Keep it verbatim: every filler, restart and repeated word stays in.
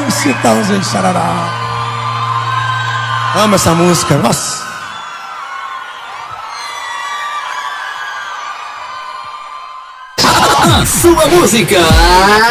Chitãozinho Xarará. Amo essa música, nossa. A sua música.